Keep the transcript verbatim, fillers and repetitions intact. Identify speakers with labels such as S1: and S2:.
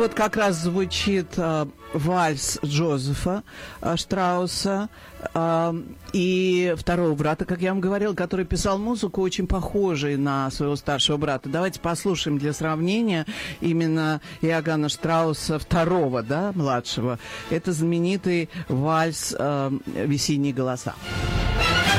S1: Вот как раз звучит э, вальс Джозефа э, Штрауса э, и второго брата, как я вам говорил, который писал музыку, очень похожей на своего старшего брата. Давайте послушаем для сравнения именно Иоганна Штрауса второго, да, младшего. Это знаменитый вальс э, «Весенние голоса».